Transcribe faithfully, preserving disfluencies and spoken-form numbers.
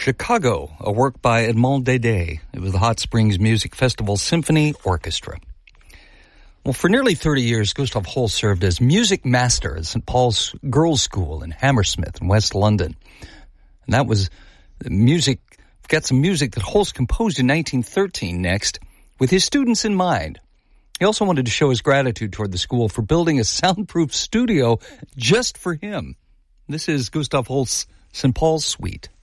Chicago, a work by Edmond Dede. It was the Hot Springs Music Festival Symphony Orchestra. Well, for nearly thirty years, Gustav Holst served as music master at Saint Paul's Girls' School in Hammersmith in West London. And that was music, got some music that Holst composed in nineteen thirteen next, with his students in mind. He also wanted to show his gratitude toward the school for building a soundproof studio just for him. This is Gustav Holst's Saint Paul's Suite.